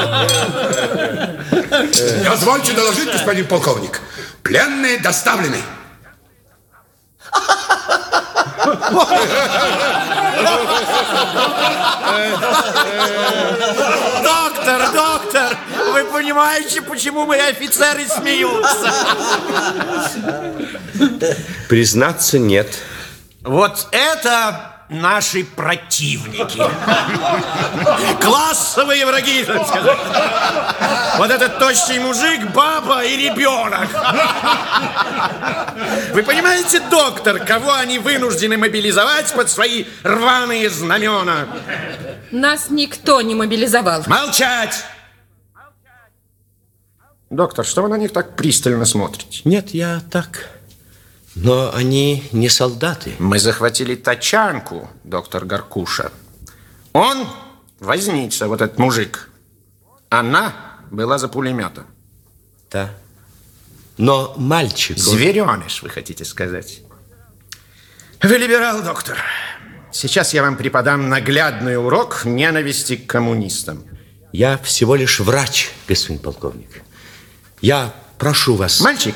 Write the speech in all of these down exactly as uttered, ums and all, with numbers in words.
Позвольте доложить, господин полковник. Пленные доставлены. Доктор, доктор, вы понимаете, почему мои офицеры смеются? Признаться, нет. Вот это наши противники. Классовые враги, так сказать. Вот этот тощий мужик, баба и ребенок. Вы понимаете, доктор, кого они вынуждены мобилизовать под свои рваные знамена? Нас никто не мобилизовал. Молчать! Доктор, что вы на них так пристально смотрите? Нет, я так... Но они не солдаты. Мы захватили тачанку, доктор Гаркуша. Он возница, вот этот мужик. Она была за пулеметом. Да. Но мальчик... Звереныш, вы хотите сказать. Вы либерал, доктор. Сейчас я вам преподам наглядный урок ненависти к коммунистам. Я всего лишь врач, господин полковник. Я прошу вас... Мальчик...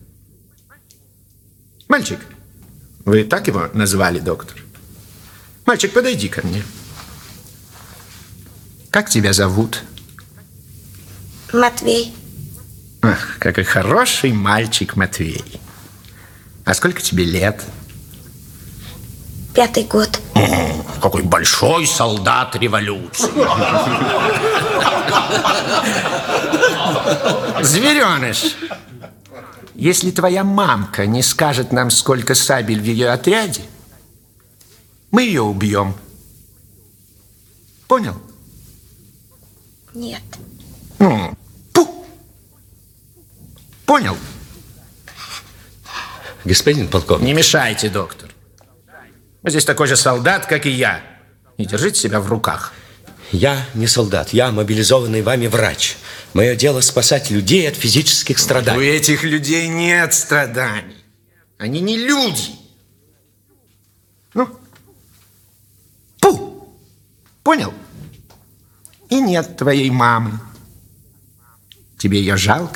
Мальчик, вы так его назвали, доктор? Мальчик, подойди ко мне. Как тебя зовут? Матвей. Ах, какой хороший мальчик Матвей. А сколько тебе лет? Пятый год. О, какой большой солдат революции. Звереныш. Если твоя мамка не скажет нам, сколько сабель в ее отряде, мы ее убьем. Понял? Нет. Ну, пу. Понял? Господин полковник. Не мешайте, доктор. Вы здесь такой же солдат, как и я. И держите себя в руках. Я не солдат, я мобилизованный вами врач. Мое дело спасать людей от физических страданий. У этих людей нет страданий. Они не люди. Ну, пу. Понял? И нет твоей мамы. Тебе ее жалко?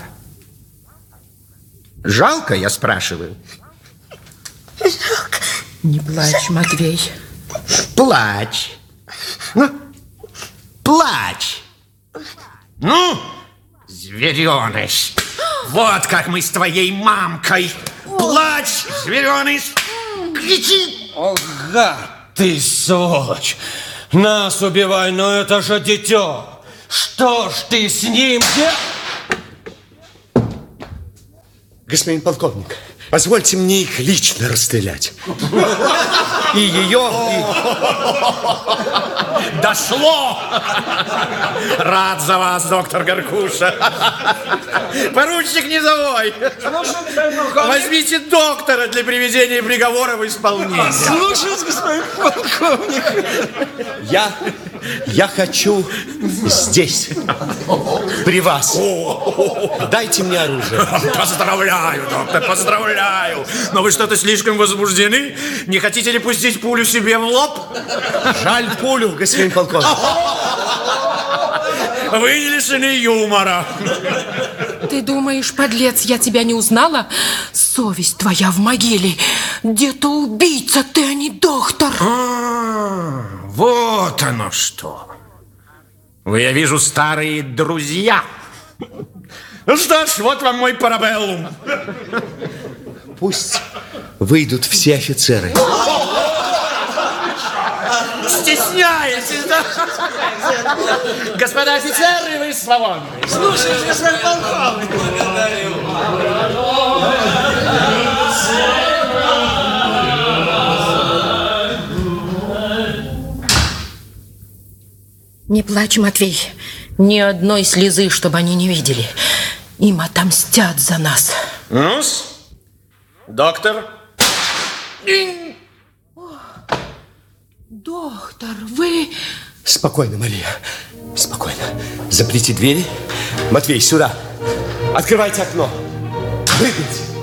Жалко, я спрашиваю? Жалко. Не плачь, Матвей. Плачь. Ну, плачь. Ну, звереныш. Вот как мы с твоей мамкой. Плачь, звереныш. Кричи. Ага, ты сволочь. Нас убивай, но это же дитё. Что ж ты с ним делаешь? Господин полковник, позвольте мне их лично расстрелять. И ее, и... Дошло! Рад за вас, доктор Гаркуша. Поручик Низовой, возьмите доктора для приведения приговора в исполнение. Слушаюсь, господин полковник. Я, я хочу здесь, при вас. Дайте мне оружие. Поздравляю, доктор, поздравляю. Но вы что-то слишком возбуждены? Не хотите ли пустить пулю себе в лоб? Жаль пулю, господин полковник. Вы не лишены юмора. Ты думаешь, подлец, я тебя не узнала? Совесть твоя в могиле. Где-то убийца ты, а не доктор. А, вот оно что. Вы, я вижу, старые друзья. Ну что ж, вот вам мой парабеллум. Пусть выйдут все офицеры. Стесняетесь, да? Господа офицеры, вы свободны. Слушайте, господин полковник. Не плачь, Матвей. Ни одной слезы, чтобы они не видели. Им отомстят за нас. Ну-с, доктор. Доктор, вы... Спокойно, Мария, спокойно. Заприте двери. Матвей, сюда. Открывайте окно. Прыгайте.